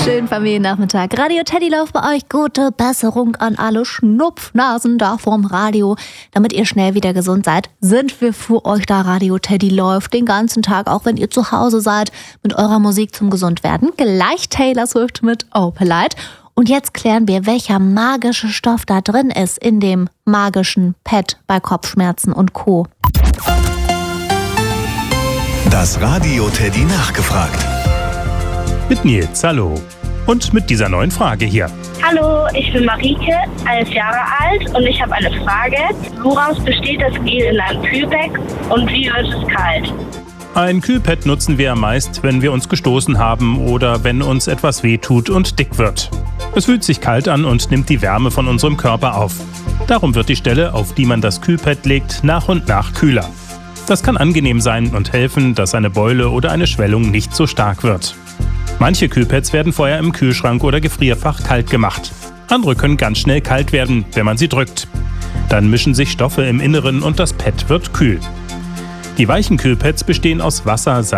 Schönen Familiennachmittag. Radio Teddy läuft bei euch. Gute Besserung an alle Schnupfnasen da vorm Radio. Damit ihr schnell wieder gesund seid, sind wir für euch da. Radio Teddy läuft den ganzen Tag, auch wenn ihr zu Hause seid, mit eurer Musik zum Gesundwerden. Gleich Taylor Swift mit Opalite. Und jetzt klären wir, welcher magische Stoff da drin ist in dem magischen Pad bei Kopfschmerzen und Co. Das Radio Teddy nachgefragt. Mit Nils, hallo. Und mit dieser neuen Frage hier. Hallo, ich bin Marike, 11 Jahre alt und ich habe eine Frage. Woraus besteht das Gel in einem Kühlpack und wie wird es kalt? Ein Kühlpad nutzen wir meist, wenn wir uns gestoßen haben oder wenn uns etwas wehtut und dick wird. Es fühlt sich kalt an und nimmt die Wärme von unserem Körper auf. Darum wird die Stelle, auf die man das Kühlpad legt, nach und nach kühler. Das kann angenehm sein und helfen, dass eine Beule oder eine Schwellung nicht so stark wird. Manche Kühlpads werden vorher im Kühlschrank oder Gefrierfach kalt gemacht. Andere können ganz schnell kalt werden, wenn man sie drückt. Dann mischen sich Stoffe im Inneren und das Pad wird kühl. Die weichen Kühlpads bestehen aus Wasser,